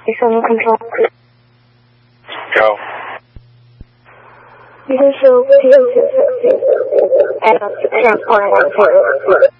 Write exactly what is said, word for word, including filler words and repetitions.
Visual control. Go. Visual two. And zero point one zero.